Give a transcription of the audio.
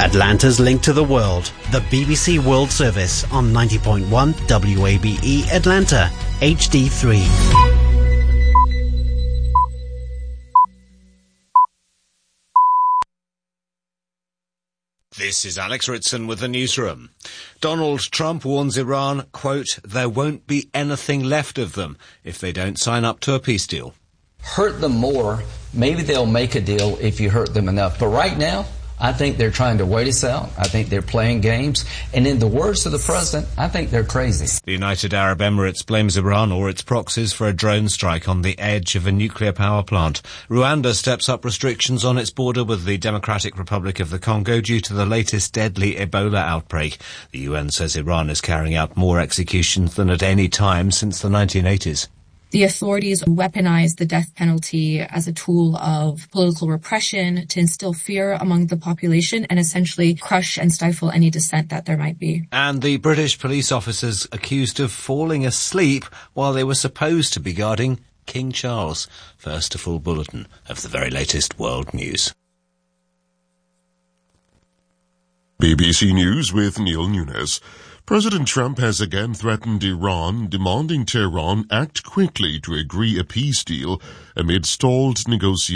Atlanta's link to the world, the BBC World Service on 90.1 WABE Atlanta, HD3. This is Alex Ritson with the newsroom. Donald Trump warns Iran, quote, there won't be anything left of them if they don't sign up to a peace deal. Hurt them more, maybe they'll make a deal if you hurt them enough. But right now, I think they're trying to wait us out. I think they're playing games. And in the words of the president, I think they're crazy. The United Arab Emirates blames Iran or its proxies for a drone strike on the edge of a nuclear power plant. Rwanda steps up restrictions on its border with the Democratic Republic of the Congo due to the latest deadly Ebola outbreak. The UN says Iran is carrying out more executions than at any time since the 1980s. The authorities weaponize the death penalty as a tool of political repression to instill fear among the population and essentially crush and stifle any dissent that there might be. And the British police officers accused of falling asleep while they were supposed to be guarding King Charles. First, a full bulletin of the very latest world news. BBC News with Neil Nunes. President Trump has again threatened Iran, demanding Tehran act quickly to agree a peace deal amid stalled negotiations.